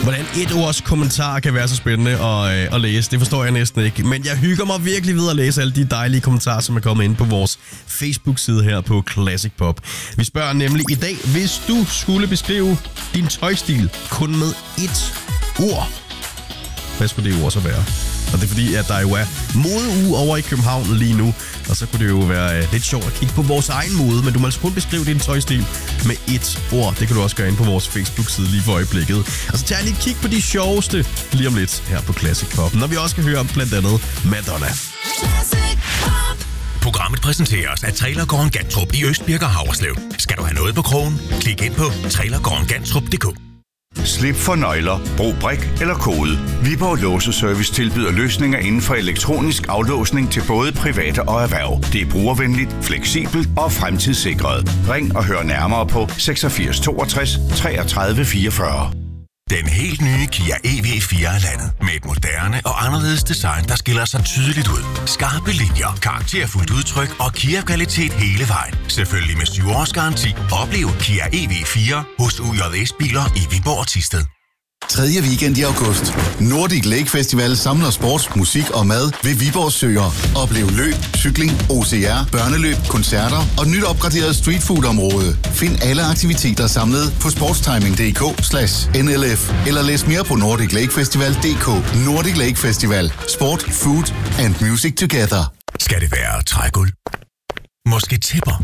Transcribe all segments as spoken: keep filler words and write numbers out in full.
Hvordan et ords kommentar kan være så spændende at, øh, at læse, det forstår jeg næsten ikke. Men jeg hygger mig virkelig ved at læse alle de dejlige kommentarer, som er kommet ind på vores Facebook-side her på Classic Pop. Vi spørger nemlig i dag, hvis du skulle beskrive din tøjstil kun med ét ord, hvad skulle det ord så være? Og det er fordi, at der jo er modeuge over i København lige nu. Og så kunne det jo være øh, lidt sjovt at kigge på vores egen mode. Men du må altså kun beskrive din tøjstil med ét ord. Det kan du også gøre ind på vores Facebook-side lige for øjeblikket. Og så tager jeg lige et kig på de sjoveste lige om lidt her på Classic Pop. Når vi også skal høre om blandt andet Madonna. Programmet præsenteres af Trailergården Gantrup i Østbirk og Havreslev. Skal du have noget på krogen? Klik ind på trailergården gantrup punktum d k. Slip for nøgler, brug brik eller kode. Viborg Låseservice tilbyder løsninger inden for elektronisk aflåsning til både private og erhverv. Det er brugervenligt, fleksibelt og fremtidssikret. Ring og hør nærmere på seksogfirs toogtres treogtredive fireogfyrre. Den helt nye Kia E V fire er landet med et moderne og anderledes design, der skiller sig tydeligt ud. Skarpe linjer, karakterfuldt udtryk og Kia-kvalitet hele vejen. Selvfølgelig med syv års garanti. Oplev Kia E V fire hos U J S-biler i Viborg og Thisted. tredje weekend i august. Nordic Lake Festival samler sport, musik og mad ved Viborg Søer. Oplev løb, cykling, O C R, børneløb, koncerter og nyt opgraderet streetfood-område. Find alle aktiviteter samlet på sportstiming punktum d k slash N L F eller læs mere på nordic lake festival punktum d k. Nordic Lake Festival. Sport, food and music together. Skal det være trægulv? Måske tæpper?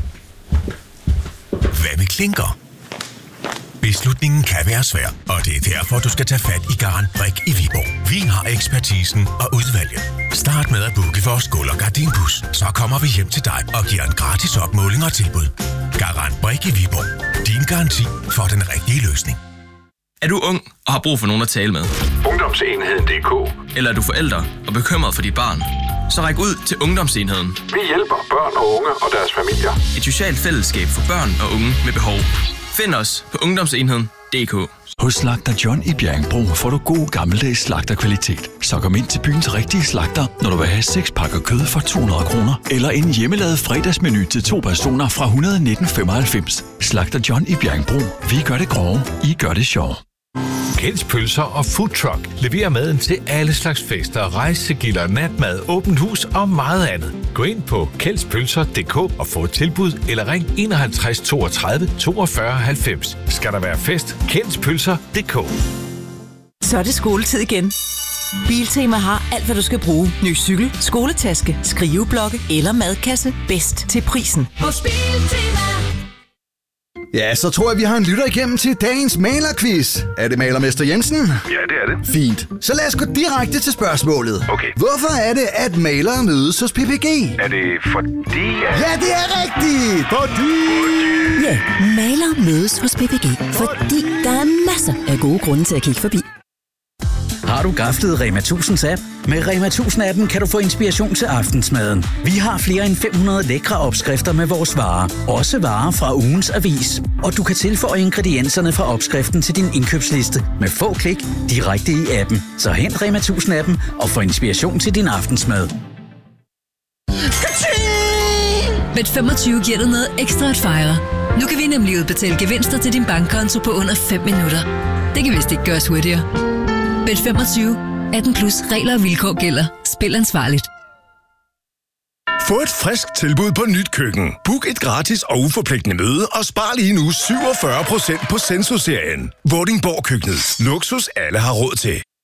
Hvad med klinker? Beslutningen kan være svær, og det er derfor, du skal tage fat i Garantbrik i Viborg. Vi har ekspertisen og udvalget. Start med at booke vores gulv- og gardinbus. Så kommer vi hjem til dig og giver en gratis opmåling og tilbud. Garantbrik i Viborg. Din garanti for den rigtige løsning. Er du ung og har brug for nogen at tale med? Ungdomsenheden punktum d k. Eller er du forælder og bekymret for dit barn? Så ræk ud til Ungdomsenheden. Vi hjælper børn og unge og deres familier. Et socialt fællesskab for børn og unge med behov. Find os på ungdomsenheden punktum d k. Hos Slagter John i Bjerringbro får du god gammeldags slagterkvalitet. Så kom ind til byens rigtige slagter, når du vil have seks pakker kød for to hundrede kroner. Eller en hjemmelavet fredagsmenu til to personer fra et hundrede nitten femoghalvfems. Slagter John i Bjerringbro. Vi gør det grove, I gør det sjov. Kjelds Pølser og Food Truck leverer maden til alle slags fester, rejsegilder, natmad, åbent hus og meget andet. Gå ind på kjelds pølser punktum d k og få et tilbud, eller ring enoghalvtreds toogtredive toogfyrre halvfems. Skal der være fest? Kjelds Pølser punktum d k. Så er det skoletid igen. Biltema har alt, hvad du skal bruge. Ny cykel, skoletaske, skriveblokke eller madkasse. Bedst til prisen. Hos Biltema. Ja, så tror jeg, vi har en lytter igennem til dagens malerquiz. Er det malermester Jensen? Ja, det er det. Fint. Så lad os gå direkte til spørgsmålet. Okay. Hvorfor er det, at malere mødes hos P P G? Er det fordi... At... Ja, det er rigtigt! Fordi... Ja, malere mødes hos P P G, fordi der er masser af gode grunde til at kigge forbi. Har du gaflet Rema tusind's app? Med Rema tusind-appen kan du få inspiration til aftensmaden. Vi har flere end fem hundrede lækre opskrifter med vores varer. Også varer fra ugens avis. Og du kan tilføje ingredienserne fra opskriften til din indkøbsliste med få klik direkte i appen. Så hent Rema tusind-appen og få inspiration til din aftensmad. Bet femogtyve giver dig noget ekstra at fejre. Nu kan vi nemlig udbetale gevinster til din bankkonto på under fem minutter. Det kan vist ikke gøres hurtigere. Bet femogtyve. atten plus regler og vilkår gælder. Spil ansvarligt. Få et frisk tilbud på nyt køkken. Book et gratis og uforpligtende møde og spar lige nu syvogfyrre procent på Senso-serien. Vordingborg Køkkenet. Luksus alle har råd til.